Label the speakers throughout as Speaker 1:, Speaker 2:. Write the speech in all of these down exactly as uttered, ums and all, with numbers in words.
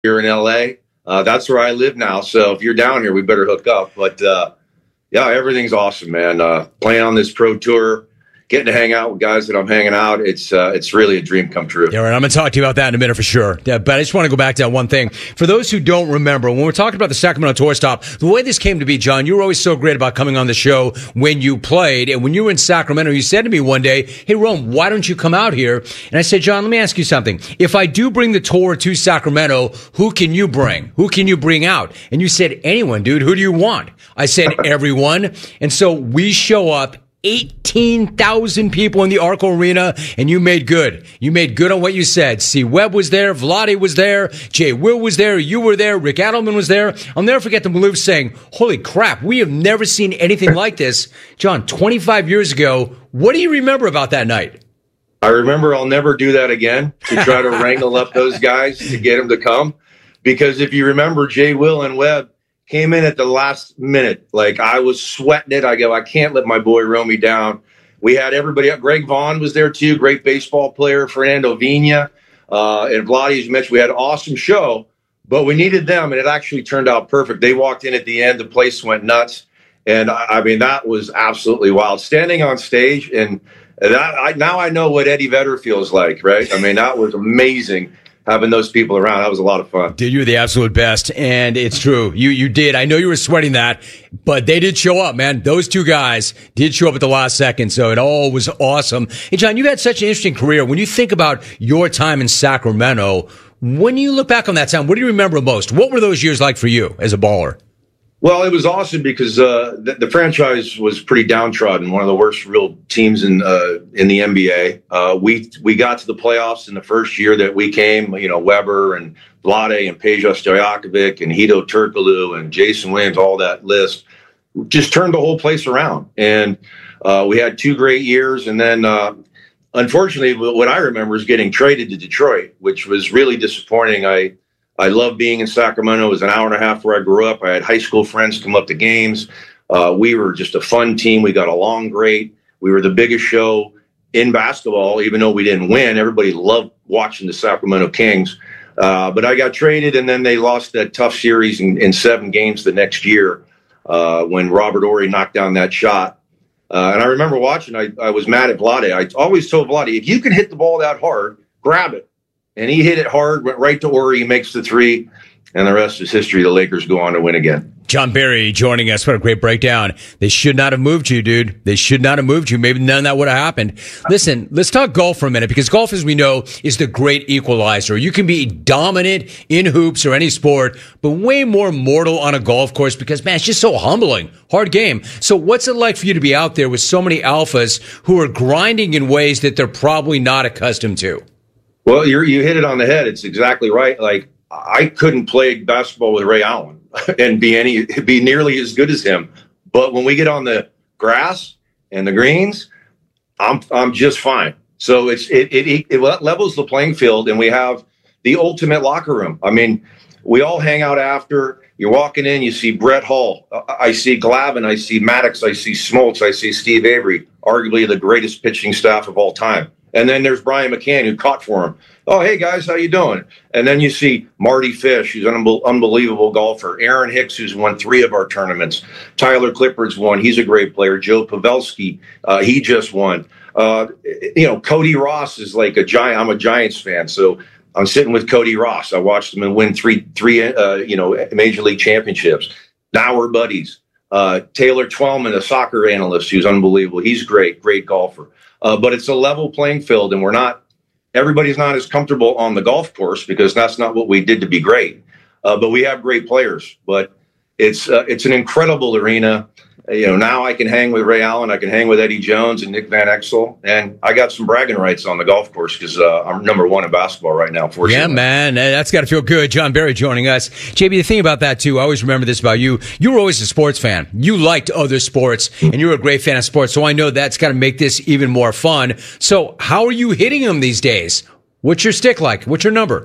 Speaker 1: here in L A. Uh, that's where I live now. So if you're down here, we better hook up. But uh, yeah, everything's awesome, man. Uh, playing on this pro tour, getting to hang out with guys that I'm hanging out, it's uh, it's really a dream come true.
Speaker 2: Yeah, right. I'm going to talk to you about that in a minute for sure. Yeah, but I just want to go back to that one thing. For those who don't remember, when we're talking about the Sacramento tour stop, the way this came to be, John, you were always so great about coming on the show when you played. And when you were in Sacramento, you said to me one day, hey, Rome, why don't you come out here? And I said, John, let me ask you something. If I do bring the tour to Sacramento, who can you bring? Who can you bring out? And you said, anyone, dude. Who do you want? I said, everyone. And so we show up. eighteen thousand people in the Arco Arena, and you made good. You made good on what you said. C. Webb was there, Vlade was there, Jay Will was there, you were there, Rick Adelman was there. I'll never forget the Maloof saying, holy crap, we have never seen anything like this. John, twenty-five years ago, what do you remember about that night?
Speaker 1: I remember I'll never do that again, to try to wrangle up those guys to get them to come. Because if you remember, Jay Will and Webb came in at the last minute. Like, I was sweating it. I go, I can't let my boy Romy down. We had everybody up. Greg Vaughn was there too, great baseball player. Fernando Vina, uh, and Vlade, as you mentioned. We had an awesome show, but we needed them, and it actually turned out perfect. They walked in at the end. The place went nuts. And, I, I mean, that was absolutely wild. Standing on stage, and that I, now I know what Eddie Vedder feels like, right? I mean, that was amazing. Having those people around, that was a lot of fun.
Speaker 2: Dude, you were the absolute best, and it's true. You you did. I know you were sweating that, but they did show up, man. Those two guys did show up at the last second, so it all was awesome. Hey, John, you had such an interesting career. When you think about your time in Sacramento, when you look back on that time, what do you remember most? What were those years like for you as a baller?
Speaker 1: Well, it was awesome because uh, the, the franchise was pretty downtrodden, one of the worst real teams in uh, in the N B A. Uh, we we got to the playoffs in the first year that we came. You know, Weber and Vlade and Peja Stojakovic and Hito Turkoglu and Jason Williams, all that list, just turned the whole place around. And uh, we had two great years. And then, uh, unfortunately, what I remember is getting traded to Detroit, which was really disappointing. I I love being in Sacramento. It was an hour and a half where I grew up. I had high school friends come up to games. Uh, we were just a fun team. We got along great. We were the biggest show in basketball, even though we didn't win. Everybody loved watching the Sacramento Kings. Uh, but I got traded, and then they lost that tough series in, in seven games the next year uh, when Robert Horry knocked down that shot. Uh, and I remember watching, I, I was mad at Vlade. I always told Vlade, if you can hit the ball that hard, grab it. And he hit it hard, went right to Horry. He makes the three, and the rest is history. The Lakers go on to win again.
Speaker 2: John Barry joining us. What a great breakdown. They should not have moved you, dude. They should not have moved you. Maybe none of that would have happened. Listen, let's talk golf for a minute, because golf, as we know, is the great equalizer. You can be dominant in hoops or any sport, but way more mortal on a golf course because, man, it's just so humbling. Hard game. So what's it like for you to be out there with so many alphas who are grinding in ways that they're probably not accustomed to?
Speaker 1: Well, you you hit it on the head. It's exactly right. Like, I couldn't play basketball with Ray Allen and be any be nearly as good as him. But when we get on the grass and the greens, I'm I'm just fine. So it's it it, it levels the playing field, and we have the ultimate locker room. I mean, we all hang out after. You're walking in, you see Brett Hull, I see Glavin, I see Maddox, I see Smoltz, I see Steve Avery, arguably the greatest pitching staff of all time. And then there's Brian McCann, who caught for him. Oh, hey, guys, how you doing? And then you see Marty Fish, who's an un- unbelievable golfer. Aaron Hicks, who's won three of our tournaments. Tyler Clippard's won. He's a great player. Joe Pavelski, uh, he just won. Uh, you know, Cody Ross is like a giant. I'm a Giants fan, so I'm sitting with Cody Ross. I watched him win three, three, uh, you know, major league championships. Now we're buddies. Uh, Taylor Twellman, a soccer analyst, who's unbelievable. He's great, great golfer. Uh, but it's a level playing field, and we're not, everybody's not as comfortable on the golf course because that's not what we did to be great. Uh, but we have great players. But it's uh, it's an incredible arena. Uh, you know, now I can hang with Ray Allen, I can hang with Eddie Jones and Nick Van Exel, and I got some bragging rights on the golf course because uh, I'm number one in basketball right now. Fortunately.
Speaker 2: Yeah, man, that's got to feel good. John Barry joining us. J B, the thing about that too, I always remember this about you. You were always a sports fan. You liked other sports, and you were a great fan of sports. So I know that's got to make this even more fun. So how are you hitting them these days? What's your stick like? What's your number?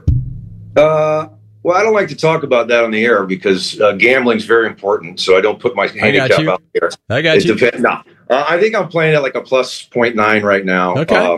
Speaker 1: Uh. Well, I don't like to talk about that on the air because uh, gambling's very important, so I don't put my handicap out there.
Speaker 2: I got
Speaker 1: it
Speaker 2: you.
Speaker 1: Depends, no. uh, I think I'm playing at like a plus point nine right now.
Speaker 2: Okay. Um,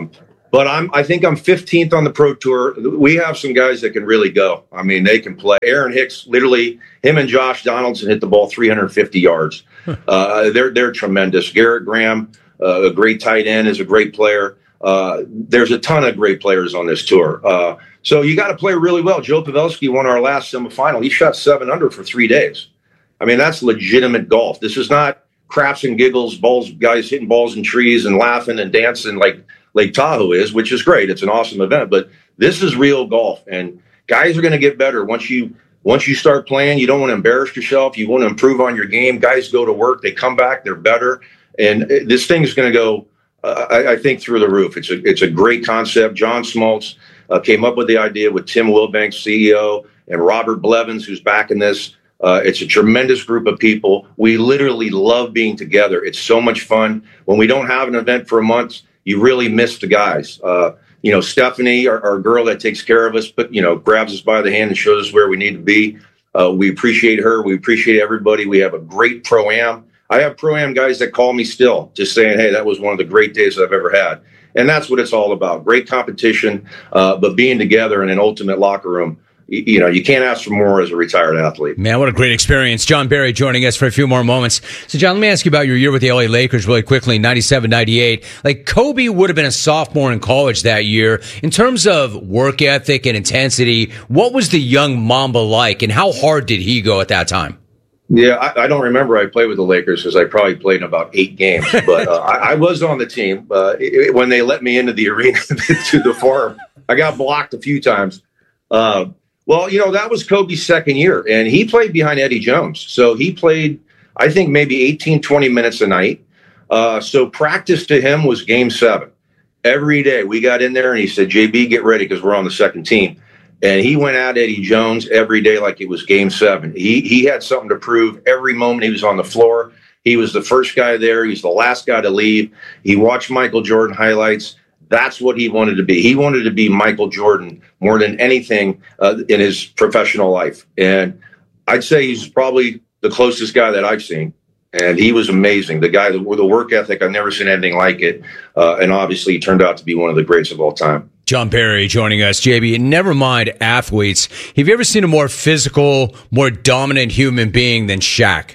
Speaker 1: But I'm, I think I'm fifteenth on the Pro Tour. We have some guys that can really go. I mean, they can play. Aaron Hicks, literally, him and Josh Donaldson hit the ball three hundred fifty yards. Uh, they're they're tremendous. Garrett Graham, uh, a great tight end, is a great player. Uh, there's a ton of great players on this tour. Uh, so you got to play really well. Joe Pavelski won our last semifinal. He shot seven under for three days. I mean, that's legitimate golf. This is not craps and giggles, balls, guys hitting balls in trees and laughing and dancing like Lake Tahoe is, which is great. It's an awesome event, but this is real golf, and guys are going to get better once you once you start playing. You don't want to embarrass yourself. You want to improve on your game. Guys go to work, they come back, they're better, and this thing is going to go, uh, I, I think, through the roof. It's a it's a great concept. John Smoltz uh, came up with the idea with Tim Wilbanks, C E O, and Robert Blevins, who's back in this. Uh, it's a tremendous group of people. We literally love being together. It's so much fun. When we don't have an event for a month, you really miss the guys. Uh, you know, Stephanie, our, our girl that takes care of us, but, you know, grabs us by the hand and shows us where we need to be. Uh, we appreciate her. We appreciate everybody. We have a great Pro-Am. I have Pro-Am guys that call me still just saying, hey, that was one of the great days I've ever had. And that's what it's all about. Great competition, uh, but being together in an ultimate locker room. You know, you can't ask for more as a retired athlete.
Speaker 2: Man, what a great experience. John Barry joining us for a few more moments. So, John, let me ask you about your year with the L A Lakers really quickly, ninety-seven ninety-eight. Like, Kobe would have been a sophomore in college that year. In terms of work ethic and intensity, what was the young Mamba like, and how hard did he go at that time?
Speaker 1: Yeah, I, I don't remember I played with the Lakers because I probably played in about eight games. But uh, I, I was on the team. Uh, it, when they let me into the arena to the Forum, I got blocked a few times. Uh, Well, you know, that was Kobe's second year, and he played behind Eddie Jones. So he played, I think, maybe eighteen, twenty minutes a night. Uh, so practice to him was game seven. Every day we got in there, and he said, J B, get ready because we're on the second team. And he went at Eddie Jones every day like it was game seven. He, he had something to prove every moment he was on the floor. He was the first guy there. He was the last guy to leave. He watched Michael Jordan highlights. That's what he wanted to be. He wanted to be Michael Jordan more than anything uh, in his professional life. And I'd say he's probably the closest guy that I've seen. And he was amazing. The guy, the, the work ethic, I've never seen anything like it. Uh, and obviously he turned out to be one of the greats of all time.
Speaker 2: John Barry joining us. J B, never mind athletes. Have you ever seen a more physical, more dominant human being than Shaq?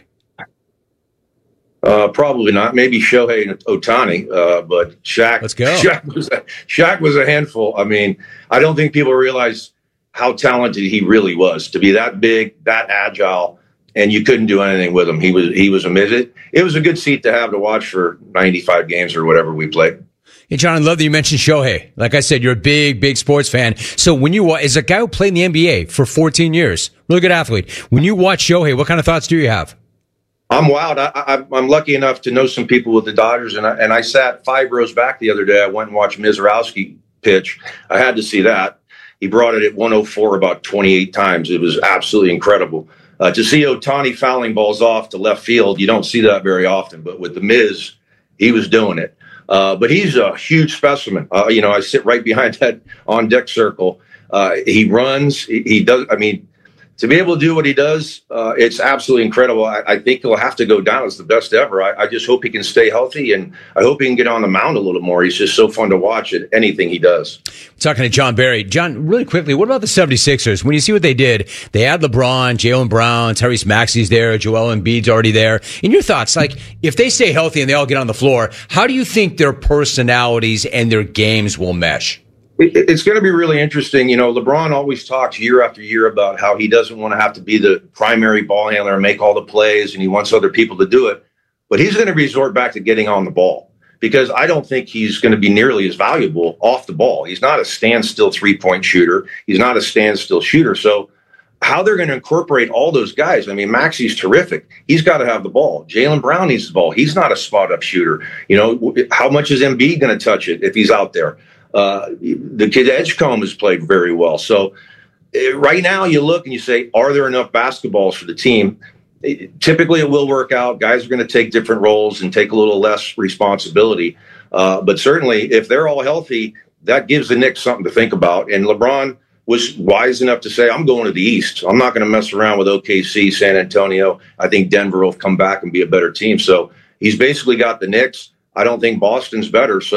Speaker 1: Uh, probably not. Maybe Shohei Ohtani, uh, but Shaq.
Speaker 2: Let's go.
Speaker 1: Shaq was, a, Shaq was a handful. I mean, I don't think people realize how talented he really was. To be that big, that agile, and you couldn't do anything with him. He was he was amazing. It was a good seat to have to watch for ninety-five games or whatever we played.
Speaker 2: Hey, John, I love that you mentioned Shohei. Like I said, you're a big, big sports fan. So when you as a guy who played in the N B A for fourteen years, really good athlete, when you watch Shohei, what kind of thoughts do you have?
Speaker 1: I'm wild. I, I, I'm lucky enough to know some people with the Dodgers, and I, and I sat five rows back the other day. I went and watched Mizrowski pitch. I had to see that. He brought it at one oh four about twenty-eight times. It was absolutely incredible. Uh, to see Ohtani fouling balls off to left field, you don't see that very often. But with the Miz, he was doing it. Uh, but he's a huge specimen. Uh, you know, I sit right behind that on deck circle. Uh, he runs. He, he does. I mean, to be able to do what he does, uh, it's absolutely incredible. I, I think he'll have to go down as the best ever. I, I just hope he can stay healthy, and I hope he can get on the mound a little more. He's just so fun to watch at anything he does.
Speaker 2: Talking to John Barry. John, really quickly, what about the seventy-sixers? When you see what they did, they had LeBron, Jaylen Brown, Tyrese Maxey's there, Joel Embiid's already there. In your thoughts, like, if they stay healthy and they all get on the floor, how do you think their personalities and their games will mesh?
Speaker 1: It's going to be really interesting. You know, LeBron always talks year after year about how he doesn't want to have to be the primary ball handler and make all the plays, and he wants other people to do it. But he's going to resort back to getting on the ball, because I don't think he's going to be nearly as valuable off the ball. He's not a standstill three-point shooter. He's not a standstill shooter. So how they're going to incorporate all those guys. I mean, Maxey's terrific. He's got to have the ball. Jaylen Brown needs the ball. He's not a spot-up shooter. You know, how much is Embiid going to touch it if he's out there? Uh, the kid Edgecombe has played very well. So uh, right now you look and you say, are there enough basketballs for the team? It, typically it will work out. Guys are going to take different roles and take a little less responsibility. Uh, but certainly if they're all healthy, that gives the Knicks something to think about. And LeBron was wise enough to say, I'm going to the East. I'm not going to mess around with O K C, San Antonio. I think Denver will come back and be a better team. So he's basically got the Knicks. I don't think Boston's better. So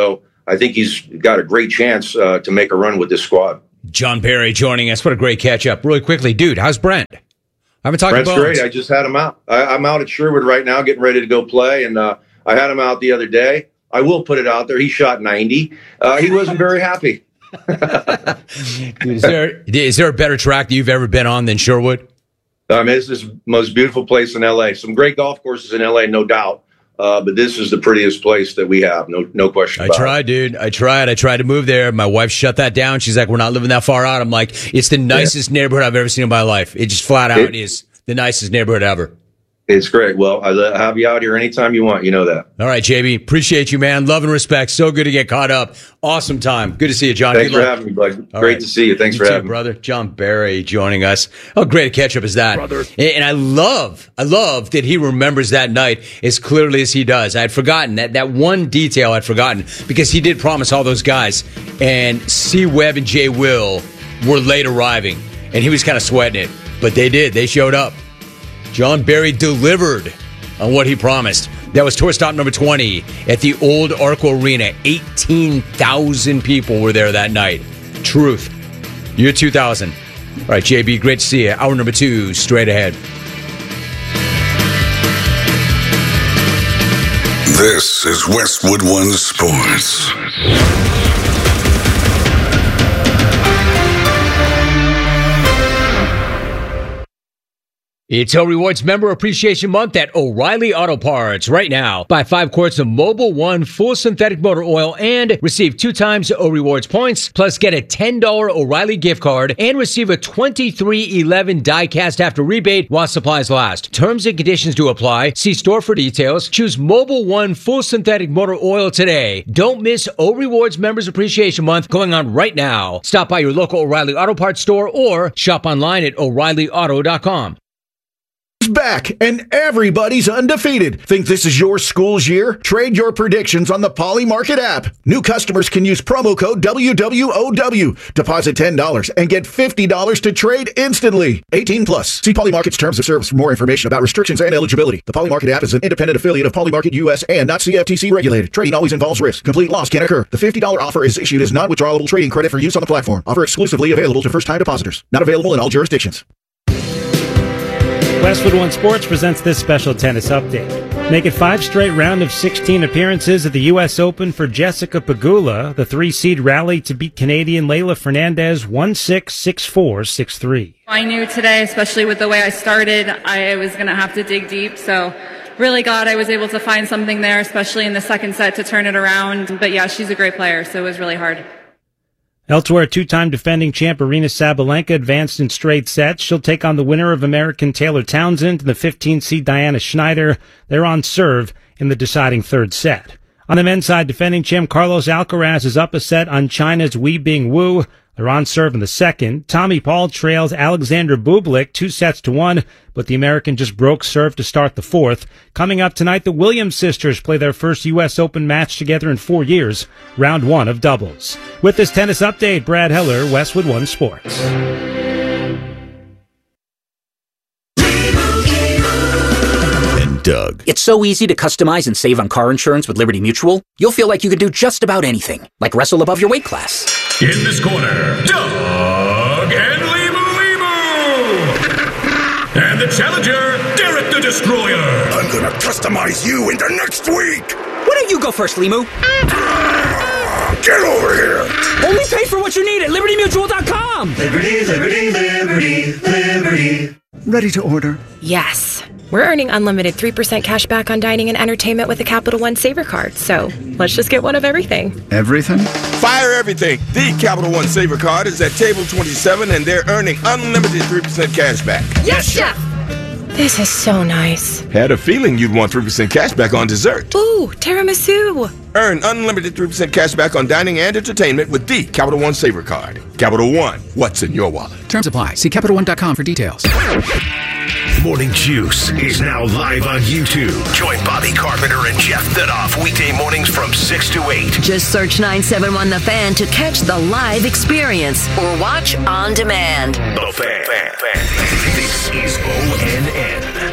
Speaker 1: I think he's got a great chance uh, to make a run with this squad.
Speaker 2: John Barry joining us. What a great catch-up. Really quickly, dude, how's Brent? I haven't talked
Speaker 1: Brent's
Speaker 2: to Bones.
Speaker 1: great. I just had him out. I, I'm out at Sherwood right now getting ready to go play, and uh, I had him out the other day. I will put it out there. He shot ninety. Uh, he wasn't very happy.
Speaker 2: Dude, is there is there a better track that you've ever been on than Sherwood?
Speaker 1: I mean, it's the most beautiful place in L A. Some great golf courses in L A, no doubt. Uh, but this is the prettiest place that we have. No, no question about it.
Speaker 2: I tried, dude. I tried. I tried to move there. My wife shut that down. She's like, we're not living that far out. I'm like, it's the nicest yeah. neighborhood I've ever seen in my life. It just flat out it, is the nicest neighborhood ever. It's
Speaker 1: great. Well, I'll have you out here anytime you want. You know that.
Speaker 2: All right, J B. Appreciate you, man. Love and respect. So good to get caught up. Awesome time. Good to see you, John.
Speaker 1: Thanks good for luck. having me, bud. All great right. to see you. Thanks
Speaker 2: you
Speaker 1: for
Speaker 2: too,
Speaker 1: having me.
Speaker 2: brother. John Barry joining us. How great a catch-up is that?
Speaker 3: Brother.
Speaker 2: And I love, I love that he remembers that night as clearly as he does. I had forgotten that, that one detail I'd forgotten because he did promise all those guys. And C. Webb and Jay Will were late arriving. And he was kind of sweating it. But they did. They showed up. John Barry delivered on what he promised. That was tour stop number twenty at the old Arco Arena. eighteen thousand people were there that night. Truth. Year two thousand. All right, J B, great to see you. Hour number two, straight ahead.
Speaker 4: This is Westwood One Sports.
Speaker 2: It's O Rewards Member Appreciation Month at O'Reilly Auto Parts. Right now, buy five quarts of Mobil One full synthetic motor oil and receive two times O Rewards points, plus get a ten dollars O'Reilly gift card and receive a twenty-three eleven die-cast after rebate while supplies last. Terms and conditions do apply. See store for details. Choose Mobil One full synthetic motor oil today. Don't miss O Rewards Members Appreciation Month going on right now. Stop by your local O'Reilly Auto Parts store or shop online at O'Reilly Auto dot com.
Speaker 3: Back and everybody's undefeated. Think this is your school's year? Trade your predictions on the Polymarket app. New customers can use promo code W W O W. Deposit ten dollars and get fifty dollars to trade instantly. eighteen plus. See Polymarket's terms of service for more information about restrictions and eligibility. The Polymarket app is an independent affiliate of Polymarket U S and not C F T C regulated. Trading always involves risk. Complete loss can occur. The fifty dollars offer is issued as non-withdrawable trading credit for use on the platform. Offer exclusively available to first-time depositors. Not available in all jurisdictions.
Speaker 5: Westwood One Sports presents this special tennis update. Make it five straight round of sixteen appearances at the U S Open for Jessica Pegula. The three-seed rally to beat Canadian Leylah Fernandez one six, six four, six three.
Speaker 6: I knew today, especially with the way I started, I was going to have to dig deep. So really glad I was able to find something there, especially in the second set to turn it around. But yeah, she's a great player, so it was really hard.
Speaker 5: Elsewhere, two-time defending champ Aryna Sabalenka advanced in straight sets. She'll take on the winner of American Taylor Townsend and the fifteen-seed Diana Schneider. They're on serve in the deciding third set. On the men's side, defending champ Carlos Alcaraz is up a set on China's Wei Bing Wu. They're on serve in the second. Tommy Paul trails Alexander Bublik two sets to one, but the American just broke serve to start the fourth. Coming up tonight, the Williams sisters play their first U S Open match together in four years, round one of doubles. With this tennis update, Brad Heller, Westwood One Sports.
Speaker 7: Doug. It's so easy to customize and save on car insurance with Liberty Mutual. You'll feel like you can do just about anything, like wrestle above your weight class.
Speaker 8: In this corner, Doug and Limu Limu! And the challenger, Derek the Destroyer!
Speaker 4: I'm gonna customize you into next week!
Speaker 7: Why don't you go first, Limu?
Speaker 4: Get over here!
Speaker 7: Only pay for what you need at Liberty Mutual dot com!
Speaker 9: Liberty, Liberty, Liberty, Liberty.
Speaker 3: Ready to order?
Speaker 10: Yes. We're earning unlimited three percent cash back on dining and entertainment with the Capital One Saver Card, so let's just get one of everything.
Speaker 3: Everything?
Speaker 11: Fire everything! The Capital One Saver Card is at table twenty-seven, and they're earning unlimited three percent cash back.
Speaker 10: Yes, Chef! This is so nice.
Speaker 11: Had a feeling you'd want three percent cash back on dessert.
Speaker 10: Ooh, tiramisu!
Speaker 11: Earn unlimited three percent cash back on dining and entertainment with the Capital One Saver Card. Capital One, what's in your wallet?
Speaker 12: Terms apply. See Capital One dot com for details.
Speaker 8: Morning Juice is now live on YouTube. Join Bobby Carpenter and Jeff Thidoff weekday mornings from six to eight.
Speaker 13: Just search nine seven one The Fan to catch the live experience or watch on demand.
Speaker 8: The Fan. Fan. Fan. This is O N N.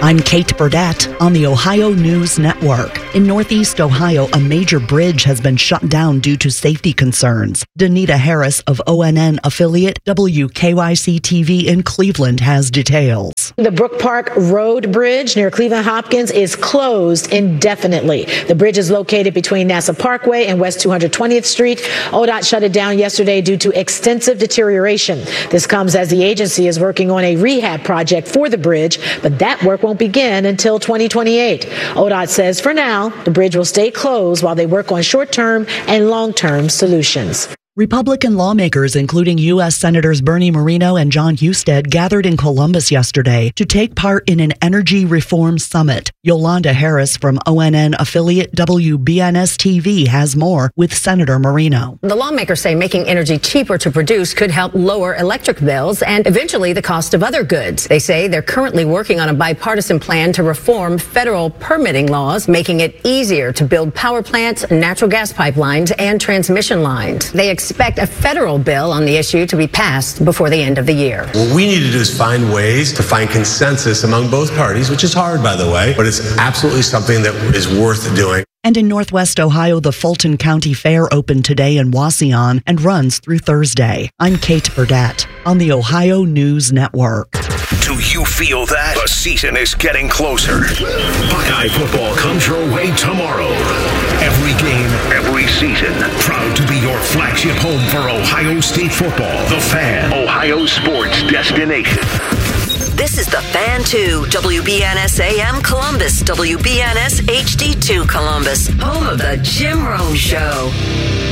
Speaker 14: I'm Kate Burdett on the Ohio News Network. In Northeast Ohio, a major bridge has been shut down due to safety concerns. Danita Harris of O N N affiliate W K Y C T V in Cleveland has details.
Speaker 15: The Brook Park Road Bridge near Cleveland Hopkins is closed indefinitely. The bridge is located between NASA Parkway and West two hundred twentieth Street. O D O T shut it down yesterday due to extensive deterioration. This comes as the agency is working on a rehab project for the bridge, but that work won't begin until twenty twenty-eight. O D O T says for now, the bridge will stay closed while they work on short-term and long-term solutions.
Speaker 14: Republican lawmakers, including U S Senators Bernie Moreno and John Husted, gathered in Columbus yesterday to take part in an energy reform summit. Yolanda Harris from O N N affiliate W B N S T V has more with Senator Moreno.
Speaker 16: The lawmakers say making energy cheaper to produce could help lower electric bills and eventually the cost of other goods. They say they're currently working on a bipartisan plan to reform federal permitting laws, making it easier to build power plants, natural gas pipelines, and transmission lines. They expect a federal bill on the issue to be passed before the end of the year.
Speaker 17: What we need to do is find ways to find consensus among both parties, which is hard, by the way, but it's absolutely something that is worth doing.
Speaker 14: And in Northwest Ohio, the Fulton County Fair opened today in Wauseon and runs through Thursday. I'm Kate Burdett on the Ohio News Network.
Speaker 8: Do you feel that? The season is getting closer. Buckeye football comes your way tomorrow. Every game, every season. Proud to be your flagship home for Ohio State football. The Fan, Ohio sports destination.
Speaker 13: This is The Fan two, W B N S A M Columbus, W B N S H D two Columbus, home of the Jim Rome Show.